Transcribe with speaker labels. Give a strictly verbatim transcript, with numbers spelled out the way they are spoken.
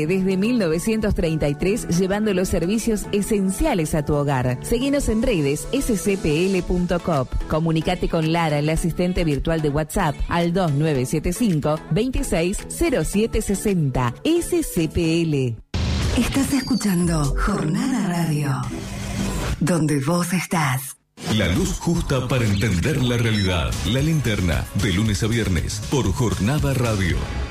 Speaker 1: Desde mil novecientos treinta y tres, llevando los servicios esenciales a tu hogar. Seguinos en redes s c p l punto com. Comunicate con Lara, el asistente virtual de WhatsApp, al dos nueve siete cinco, veintiséis cero siete sesenta. S C P L.
Speaker 2: Estás escuchando Jornada Radio, donde vos estás.
Speaker 3: La luz justa para entender la realidad. La Linterna, de lunes a viernes, por Jornada Radio.